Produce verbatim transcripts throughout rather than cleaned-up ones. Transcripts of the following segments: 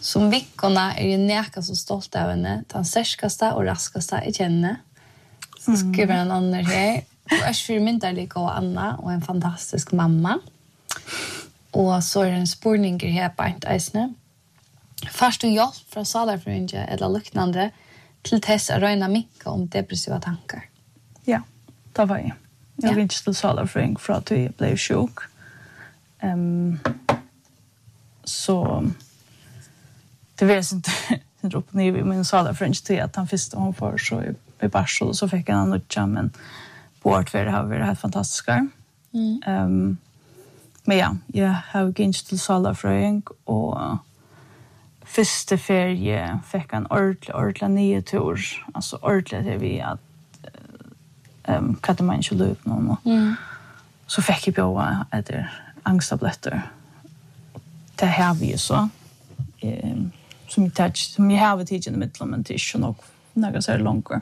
Som vikkorna är ju näka så stolt av henne. Den särskaste och raskaste i känne. Så skriver en annan här. Och Ashfyr myntar lika och Anna och en fantastisk mamma. Och så är det en spårninger här på ett eisne. Först och hjälp från salarfröjninge eller liknande till test att röjna mycket om depressiva tankar. Ja, det var jag. Jag vill inte till salarfröjning för att jag blev sjuk. Um, så det var inte inte upp ner vid min salarfröjning till att han visste hon för så i, i Barsel och så fick han nutcha men bort för det har varit helt fantastiska. Mm. Um, men ja, jag har gått till salarfröjning och första ferie fick en ordentlig, ordentlig nye tur. Alltså ordentlig till vi att um, katte man inte löp någon. Mm. Så fick jag bjöa efter angstabletter. Det har vi ju så. Um, som jag tar, som jag har tid i mitten, men det är inte nog några så här långt.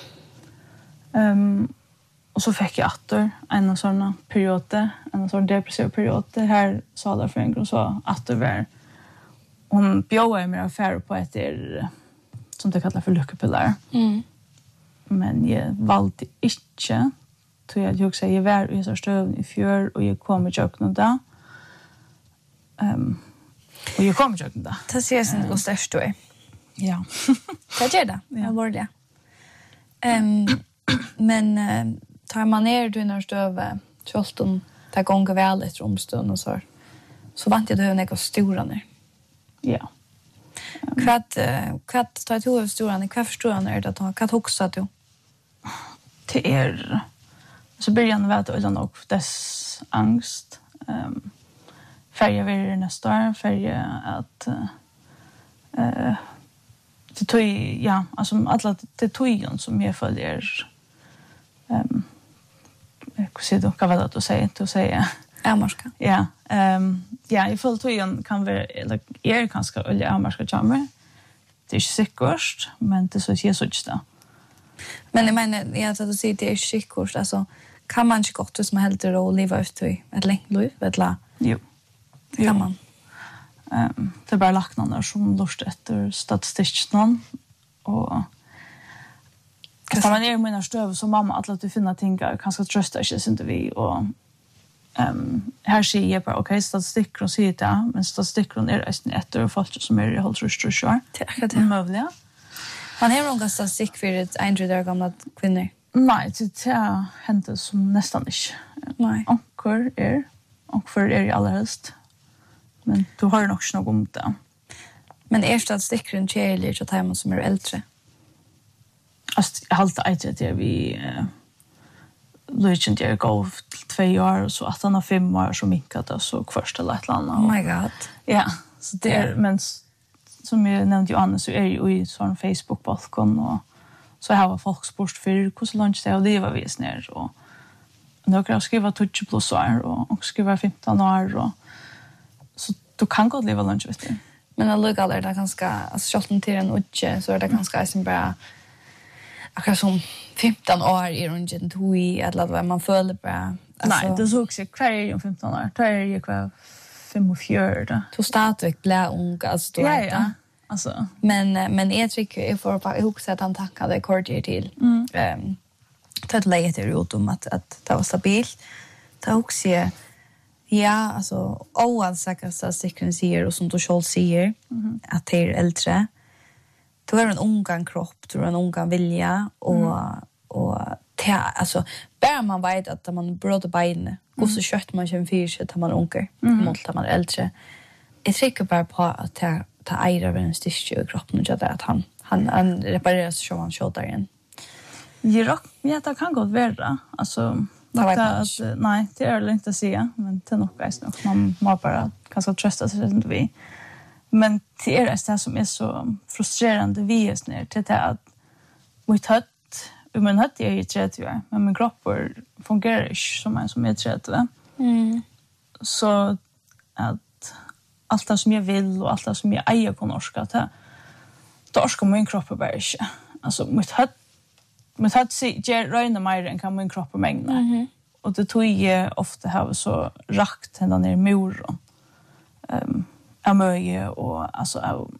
Um, och så fick jag åter en sån period, en sån depressiv period. Det här sa där för en gång så att det var hon bjöd mig affär på ett er, som det kallar för lyckopiller. Mm. Men jag valde inte. Så jag också jag var i så stöv i fjör och jag kom och kökte då. Ehm och jag kom och kökte då. Det ser sen går störst då. Ja. Det gör det. Jag var det. Ehm men uh, tar man ner du när stöv tjolton ta gånger väl ett romstund och så. Så vant jag då några stora ner. Ja. Um, Kvart kvart tar du stora kvart förstår han är det att kvart också du. Det är så börjar det vara utan och dess angst. Ehm um, färja vi nästa år färja att eh uh, det tog ja, alltså alla det togen som jag följer ehm um, hur ser det vad det att säga att säga Amarska. Ja, ehm um, ja, i full togen kan vi eller är kanske eller amarska chamber. Det är säkert, men det så är så just. Men jag menar jag att du säger det är säkert alltså kan man inte gott som helt det och leva ut i ett långt liv eller jo. Det kan man. Ehm um, det är bara lagt någon som lust efter statistiken och kan man är mina stöv som mamma att låta finna tingar kanske trösta sig inte vi och Um, här ser jag bara, okej, okay, statistiker och säger det, men statistiker är nästan ett år folk som är i hålltröströssar. Det är akkurat det. Möjliga. Man har någon statistik för ett äldre gamla kvinnor? Nej, det är händer som nästan inte. Nej. Onkur är, onkur är i allra helst. Men du har nog inte något om det. Men är statistiken tjejlig så tar man som är äldre? Alltså, jag har alltid det vi... Uh, Lugent jag gav till två år och så att han har fem år så mycket det så först eller ett annat. Oh my god. Ja, så det är men som jag nämnde ju annars så är ju i sån Facebook-balkon och så har folk spurt för hur långt det är och det var vi snär och några har skrivit tjugo plus år och och skrivit femton år och så du kan gå leva långt vet du. Men alltså är det ganska alltså självt till en utche så är det ganska som bara akkurat som femton år i runt tui eller vad man följer bara. Alltså, nej, det så också kvar är ju femton år. Då är ju kvar fyrtiofyra. Du startar bli ung alltså då. Ja, ja. Alltså. Men men jag tycker jag får bara ihåg så att han tackade kordier till. Ehm mm. um, det lät ut om att att det var stabilt. Det också ja, alltså oavsett statistiken säger och som du själv säger mm. att det är äldre. Du har en ungan kropp, du har en ungan vilja och mm. och te, alltså bara man vet att man bråder bein och så kött man känner för sig att man ungar mm. mot att man är äldre. Jag tycker bara på att ta ta ära en styrka i kroppen och att han han han reparerar sig så han skjuter igen. Ja, ja, det kan gå värre. Alltså det att, nej, det är det inte att säga, men det är nog guys nog. Man måste bara kanske trösta sig inte vi. Men det är det som är så frustrerande vi är ner till det att mitt hött, min hött är ju trettio år, men min kropp fungerar inte som en som är trettio. Mm. Så att allt det som jag vill och allt det som jag äger på norska, det, det orskar min kropp bara inte. Alltså mitt hött, mitt hött ger röjna mer än kan min kropp mängna. Mm-hmm. Och det tog jag ofta här så rakt hända ner i muren. Um, av möje och alltså av